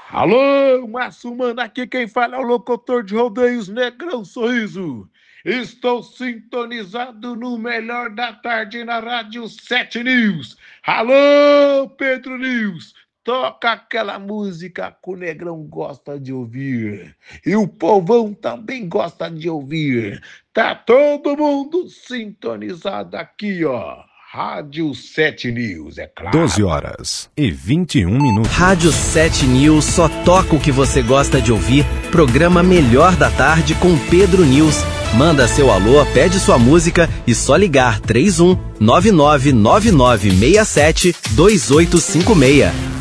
Alô, Márcio Mano, aqui quem fala é o locutor de rodeios Negrão Sorriso. Estou sintonizado no melhor da tarde na Rádio 7 News. Alô, Pedro News, toca aquela música que o Negrão gosta de ouvir. E o povão também gosta de ouvir. Tá todo mundo sintonizado aqui, ó. Rádio 7 News, é claro. 12h21. Rádio 7 News só toca o que você gosta de ouvir. Programa Melhor da Tarde com Pedro News. Manda seu alô, pede sua música e só ligar 31 999967 2856.